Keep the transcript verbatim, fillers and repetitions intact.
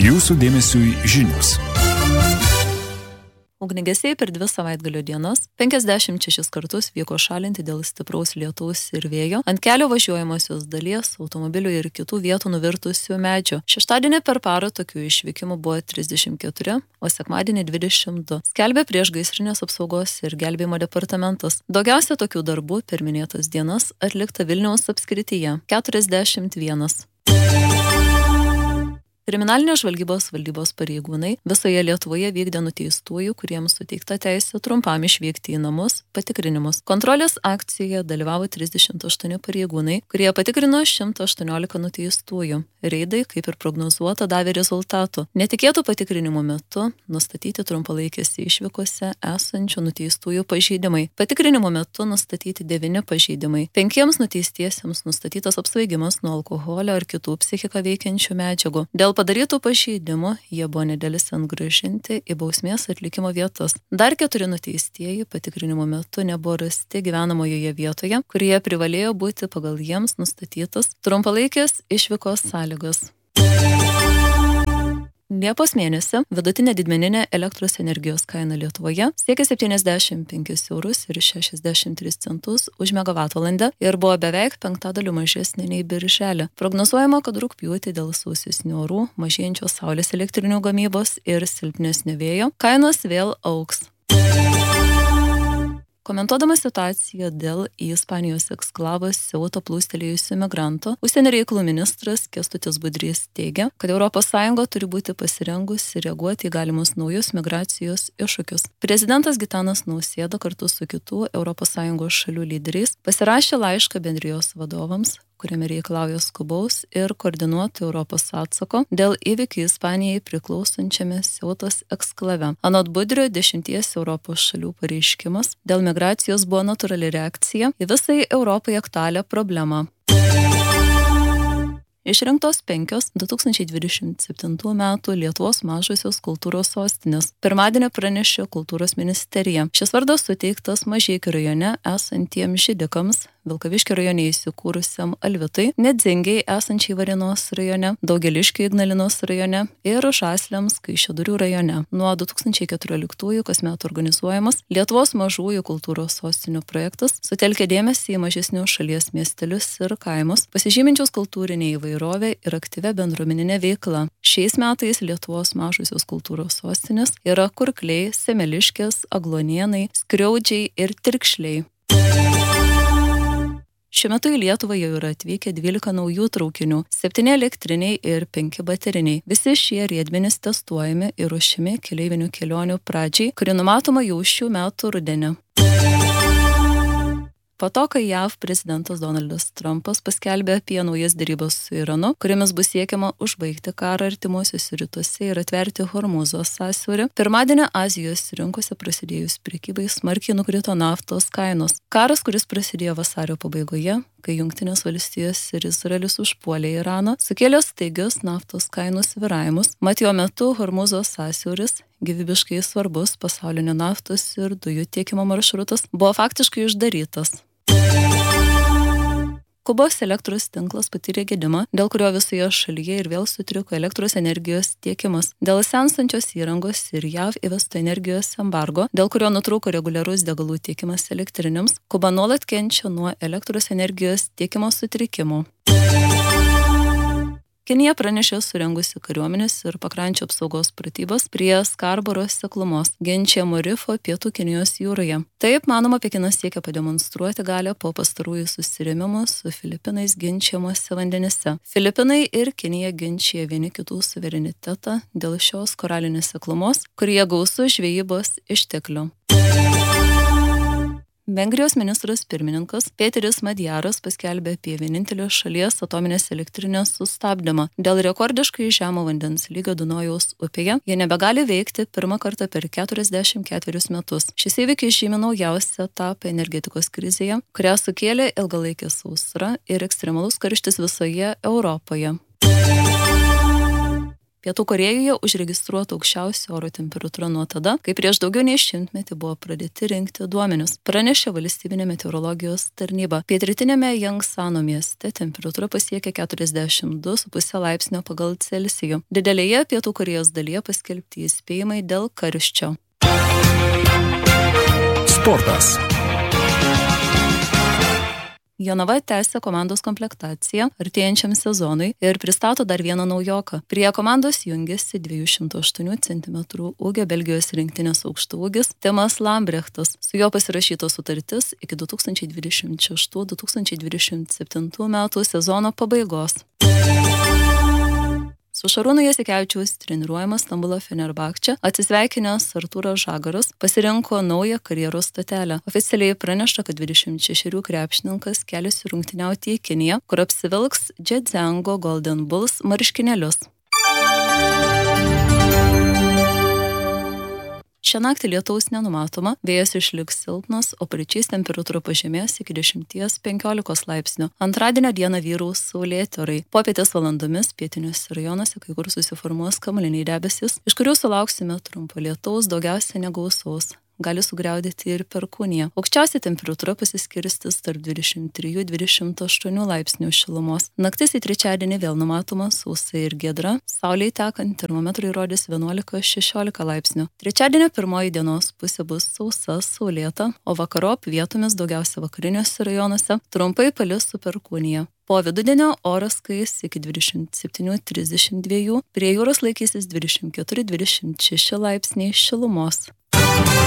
Jūsų dėmesiui žinios. Ugniagesiai per dvi savaitgalio dienas penkiasdešimt šešis kartus vyko šalinti dėl stipraus lietaus ir vėjo ant kelio važiuojamosios dalies, automobilių ir kitų vietų nuvirtusių medžių. Šeštadienį per parą tokių išvykimų buvo trisdešimt keturi, o sekmadienį dvidešimt du. Skelbė priešgaisrinės apsaugos ir gelbėjimo departamentas. Daugiausia tokių darbų per minėtas dienas atlikta Vilniaus apskrityje – keturiasdešimt vienas. Kriminalinės žvalgybos valdybos pareigūnai visoje Lietuvoje vykdė nuteistųjų, kuriems suteikta teisė trumpam išvykti į namus, patikrinimus. Kontrolės akcijoje dalyvavo trisdešimt aštuoni pareigūnai, kurie patikrino šimtą aštuoniolika nuteistųjų. Reidai, kaip ir prognozuota, davė rezultatų. Netikėtų patikrinimų metu nustatyti trumpalaikėse išvykose esančių nuteistųjų pažeidimai. Patikrinimo metu nustatyti devyni pažeidimai. Penkiems nuteistiesiems nustatytas apsvaigimas nuo alkoholio ar kitų psichiką veikiančių medžiagų. Dėl padarytų pažeidimų jie buvo nedelsiant grąžinti į bausmės atlikimo vietas. Dar keturi nuteistieji patikrinimo metu nebuvo rasti gyvenamojoje vietoje, kurioje privalėjo būti pagal jiems nustatytas trumpalaikės išvykos sąlygos. Liepos mėnesį vidutinė didmeninė elektros energijos kaina Lietuvoje siekia septyniasdešimt penkis eurus ir šešiasdešimt tris centus už megavatvalandę ir buvo beveik penktadaliu mažesnė nei birželį. Prognozuojama, kad rugpjūtį dėl sausesnių orų, mažėjančios saulės elektrinių gamybos ir silpnesnio vėjo kainos vėl augs. Komentuodamas situaciją dėl į Ispanijos eksklavą Siauto plūstelėjusių migrantų, užsienio reikalų ministras Kęstutis Budrys teigia, kad Europos Sąjunga turi būti pasirengusi reaguoti į galimus naujus migracijos iššūkius. Prezidentas Gitanas Nausėda kartu su kitų Europos Sąjungos šalių lyderiais pasirašė laišką bendrijos vadovams, kuriame reikalauja skubaus ir koordinuoto Europos atsako dėl įvykių Ispanijai priklausančiame Siautos eksklave. Anot Budrio, dešimties Europos šalių pareiškimas dėl migracijos buvo natūrali reakcija į visai Europai aktualią problemą. Išrinktos penkios du tūkstančiai dvidešimt septintų metų Lietuvos mažosios kultūros sostinės. Pirmadienį pranešė kultūros ministerija. Šis vardas suteiktas Mažeikių rajone esantiems židikams, Vilkaviškio rajone įsikūrusiam Alvitai, Nedzingiai esančiai Varėnos rajone, Daugeliškio Ignalinos rajone ir Žasliams Kaišiadorių rajone. Nuo du tūkstančiai keturioliktųjų kasmet organizuojamas Lietuvos mažųjų kultūros sostinių projektas sutelkia dėmesį į mažesnius šalies miestelius ir kaimus, pasižyminčius kultūrinę įvairovę ir aktyvę bendruomeninę veiklą. Šiais metais Lietuvos mažosios kultūros sostinės yra Kurkliai, Semeliškės, Agluonėnai, Skriaudžiai ir Tirkšliai. Šiuo metu į Lietuvą jau yra atvykę dvylika naujų traukinių, septyni elektriniai ir penki bateriniai. Visi šie riedmenys testuojami ir ruošiami keleivinių kelionių pradžiai, kuri numatoma jau šių metų rudenį. Po to, kai J A V prezidentas Donaldas Trumpas paskelbė apie naujas derybas su Iranu, kuriamis bus siekiama užbaigti karą artimuosiuose rytuose ir atverti Hormūzo sąsiaurį, pirmadienį Azijos rinkose prasidėjus prekybai smarkiai nukrito naftos kainos. Karas, kuris prasidėjo vasario pabaigoje, kai Jungtinės valstijos ir Izraelis užpuolė Iraną, sukėlė staigius naftos kainų svyravimus. Mat jo metu Hormūzo sąsiauris, gyvybiškai svarbus pasaulinio naftos ir dujų tiekimo maršrutas, buvo faktiškai uždarytas. Kubos elektros tinklas patyrė gedimą, dėl kurio visoje šalyje ir vėl sutriko elektros energijos tiekimas. Dėl senstančios įrangos ir J A V įvesto energijos embargo, dėl kurio nutrūko reguliarus degalų tiekimas elektrinėms, Kuba nuolat kenčia nuo elektros energijos tiekimo sutrikimų. Kinija pranešė surengusi kariuomenės ir pakrančių apsaugos pratybas prie Skarboro seklumos, Genčiamo rifo pietų Kinijos jūroje. Taip, manoma, Pekinas siekia pademonstruoti galią po pastarųjų susirėmimų su Filipinais Genčiamuose vandenyse. Filipinai ir Kinija ginčija vieni kitų suverenitetą dėl šios koralinės seklumos, kurie gausu žvejybos išteklių. Vengrijos ministras pirmininkas Peteris Madjaras paskelbė apie vienintelės šalies atominės elektrinės sustabdymą. Dėl rekordiškai žemo vandens lygio Dunojaus upėje jie nebegali veikti pirmą kartą per keturiasdešimt ketverius metus. Šis įvykis žymi naujausią etapą energetikos krizėje, kurią sukėlė ilgalaikė sausra ir ekstremalus karštis visoje Europoje. Pietų Korėjoje užregistruota aukščiausia oro temperatūra nuo tada, kai prieš daugiau nei šimtmetį buvo pradėti rinkti duomenis, pranešė valstybinė meteorologijos tarnyba. Pietrytinėme Jangsano mieste temperatūra pasiekė keturiasdešimt du su puse laipsnio pagal Celsijų. Didelėje Pietų Korėjos dalyje paskelbti įspėjimai dėl karščio. Sportas. Jonava tęsia komandos komplektaciją artėjančiam sezonui ir pristato dar vieną naujoką. Prie komandos jungiasi dviejų šimtų aštuonių centimetrų ūgio Belgijos rinktinės aukštaūgis Timas Lambrechtas. Su juo pasirašyta sutartis iki du tūkstančiai dvidešimt šeštų - du tūkstančiai dvidešimt septintų metų sezono pabaigos. Su Šarūnu Jasikevičiaus treniruojamas Stambulo Fenerbahče atsisveikinęs Artūras Žagaras pasirinko naują karjeros stotelę. Oficialiai pranešta, kad dvidešimt šešerių krepšininkas keliasi rungtyniauti į Kiniją, kur apsivilks Zhejiang Golden Bulls marškinėlius. Šią naktį lietaus nenumatoma, vėjas išliks silpnas, o paryčiais temperatūra pažemės iki dešimties penkiolikos laipsnių. Antradienio dieną vyraus saulėti orai. Popietės valandomis pietiniuose rajonuose kai kur susiformuos kamuoliniai debesys, iš kurių sulauksime trumpo lietaus, daugiausia negausaus. Gali sugriaudėti ir perkūnija. Aukščiausia temperatūra pasiskirstis tarp dvidešimt trijų - dvidešimt aštuonių laipsnių šilumos. Naktis į trečiadienį vėl numatoma sausa ir giedra. Saulei tekant termometrai rodys vienuolika šešiolika laipsnių. Trečiadienio pirmoji dienos pusė bus sausa, saulėta, o vakarop vietomis daugiausia vakariniuose rajonuose trumpai palis su perkūnija. Po vidudienio oras kais iki dvidešimt septynių - trisdešimt dviejų, prie jūros laikysis dvidešimt keturi - dvidešimt šeši laipsniai šilumos.